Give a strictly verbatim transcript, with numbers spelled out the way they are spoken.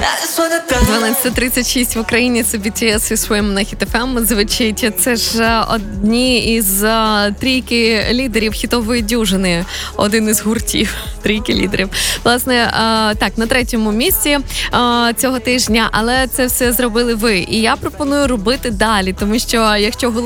дванадцята тридцять шість в Україні, це бі ті ес і Swim на Hit еф ем звучить. Це ж одні із а, трійки лідерів хітової дюжини. Один із гуртів трійки лідерів. Власне, а, так, на третьому місці а, цього тижня, але це все зробили ви. І я пропоную робити далі, тому що якщо